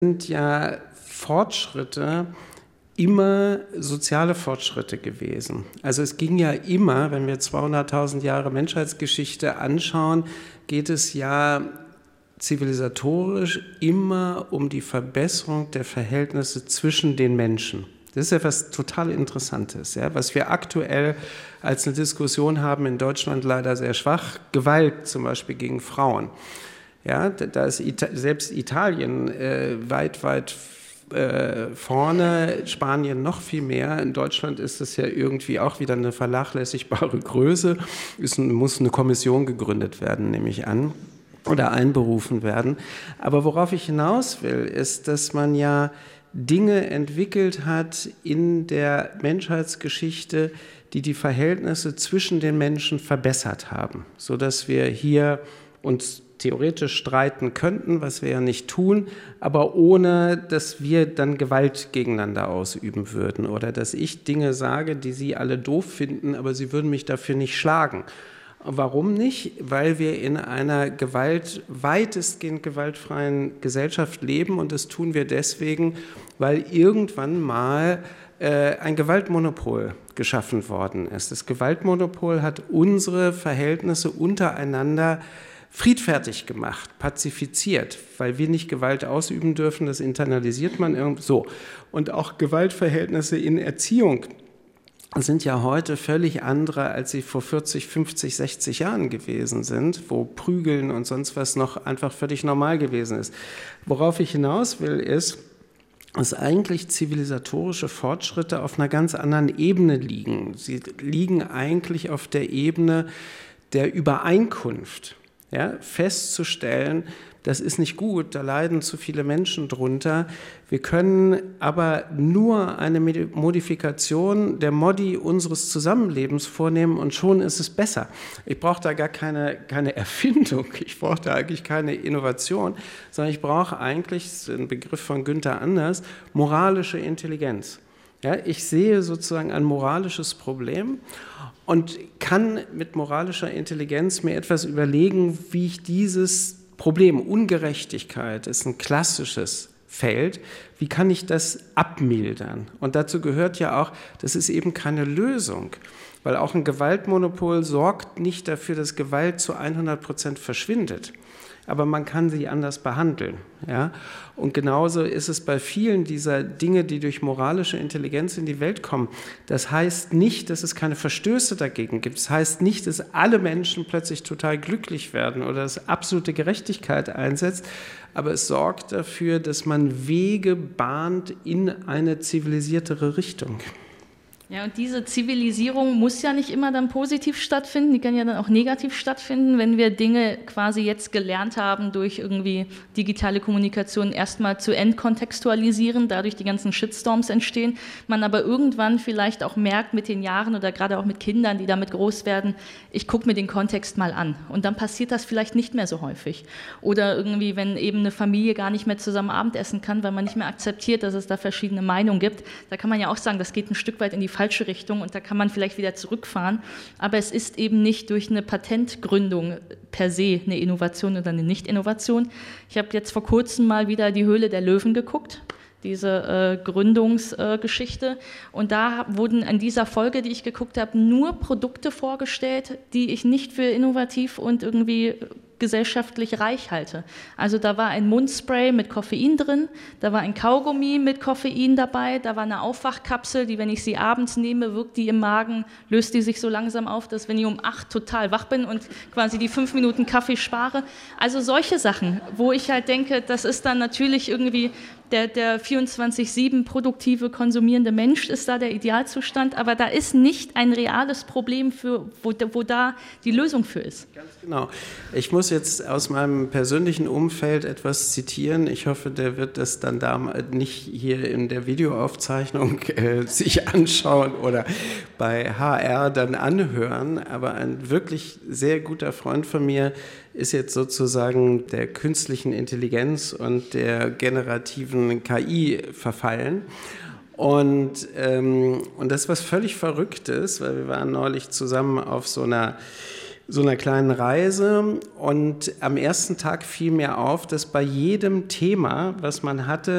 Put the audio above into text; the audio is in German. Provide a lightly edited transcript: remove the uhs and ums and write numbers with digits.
sind ja Fortschritte immer soziale Fortschritte gewesen. Also es ging ja immer, wenn wir 200.000 Jahre Menschheitsgeschichte anschauen, geht es ja zivilisatorisch immer um die Verbesserung der Verhältnisse zwischen den Menschen. Das ist ja was total Interessantes, ja? Was wir aktuell als eine Diskussion haben, in Deutschland leider sehr schwach, Gewalt zum Beispiel gegen Frauen. Ja, da ist selbst Italien weit vorne, Spanien noch viel mehr. In Deutschland ist es ja irgendwie auch wieder eine vernachlässigbare Größe. Muss eine Kommission gegründet werden, nehme ich an, oder einberufen werden. Aber worauf ich hinaus will, ist, dass man ja Dinge entwickelt hat in der Menschheitsgeschichte, die die Verhältnisse zwischen den Menschen verbessert haben, sodass wir hier uns theoretisch streiten könnten, was wir ja nicht tun, aber ohne, dass wir dann Gewalt gegeneinander ausüben würden oder dass ich Dinge sage, die Sie alle doof finden, aber Sie würden mich dafür nicht schlagen. Warum nicht? Weil wir in einer weitestgehend gewaltfreien Gesellschaft leben und das tun wir deswegen, weil irgendwann mal ein Gewaltmonopol geschaffen worden ist. Das Gewaltmonopol hat unsere Verhältnisse untereinander friedfertig gemacht, pazifiziert, weil wir nicht Gewalt ausüben dürfen, das internalisiert man irgendwie so. Und auch Gewaltverhältnisse in Erziehung sind ja heute völlig andere, als sie vor 40, 50, 60 Jahren gewesen sind, wo Prügeln und sonst was noch einfach völlig normal gewesen ist. Worauf ich hinaus will, ist, dass eigentlich zivilisatorische Fortschritte auf einer ganz anderen Ebene liegen. Sie liegen eigentlich auf der Ebene der Übereinkunft. Ja, festzustellen, das ist nicht gut, da leiden zu viele Menschen drunter. Wir können aber nur eine Modifikation der Modi unseres Zusammenlebens vornehmen und schon ist es besser. Ich brauche da gar keine Erfindung, ich brauche da eigentlich keine Innovation, sondern ich brauche eigentlich, das ist ein Begriff von Günther Anders, moralische Intelligenz. Ja, ich sehe sozusagen ein moralisches Problem und kann mit moralischer Intelligenz mir etwas überlegen, wie ich dieses Problem, Ungerechtigkeit ist ein klassisches Feld, wie kann ich das abmildern? Und dazu gehört ja auch, das ist eben keine Lösung, weil auch ein Gewaltmonopol sorgt nicht dafür, dass Gewalt zu 100% verschwindet. Aber man kann sie anders behandeln. Ja? Und genauso ist es bei vielen dieser Dinge, die durch moralische Intelligenz in die Welt kommen. Das heißt nicht, dass es keine Verstöße dagegen gibt. Das heißt nicht, dass alle Menschen plötzlich total glücklich werden oder dass absolute Gerechtigkeit einsetzt. Aber es sorgt dafür, dass man Wege bahnt in eine zivilisiertere Richtung. Ja, und diese Zivilisierung muss ja nicht immer dann positiv stattfinden, die kann ja dann auch negativ stattfinden, wenn wir Dinge quasi jetzt gelernt haben, durch irgendwie digitale Kommunikation erstmal zu entkontextualisieren, dadurch die ganzen Shitstorms entstehen, man aber irgendwann vielleicht auch merkt mit den Jahren oder gerade auch mit Kindern, die damit groß werden, ich gucke mir den Kontext mal an und dann passiert das vielleicht nicht mehr so häufig. Oder irgendwie, wenn eben eine Familie gar nicht mehr zusammen Abendessen kann, weil man nicht mehr akzeptiert, dass es da verschiedene Meinungen gibt, da kann man ja auch sagen, das geht ein Stück weit in die falsche Richtung und da kann man vielleicht wieder zurückfahren, aber es ist eben nicht durch eine Patentgründung per se eine Innovation oder eine Nicht-Innovation. Ich habe jetzt vor kurzem mal wieder die Höhle der Löwen geguckt, diese Gründungsgeschichte und da wurden in dieser Folge, die ich geguckt habe, nur Produkte vorgestellt, die ich nicht für innovativ und irgendwie gesellschaftlich reich halte. Also da war ein Mundspray mit Koffein drin, da war ein Kaugummi mit Koffein dabei, da war eine Aufwachkapsel, die, wenn ich sie abends nehme, wirkt die im Magen, löst die sich so langsam auf, dass wenn ich um 8 total wach bin und quasi die 5 Minuten Kaffee spare. Also solche Sachen, wo ich halt denke, das ist dann natürlich irgendwie der 24/7 produktive, konsumierende Mensch ist da der Idealzustand, aber da ist nicht ein reales Problem, wo da die Lösung für ist. Ganz genau. Ich muss jetzt aus meinem persönlichen Umfeld etwas zitieren. Ich hoffe, der wird das dann nicht hier in der Videoaufzeichnung sich anschauen oder bei HR dann anhören, aber ein wirklich sehr guter Freund von mir ist jetzt sozusagen der künstlichen Intelligenz und der generativen KI verfallen. Und das ist was völlig Verrücktes, weil wir waren neulich zusammen auf so einer kleinen Reise und am ersten Tag fiel mir auf, dass bei jedem Thema, was man hatte,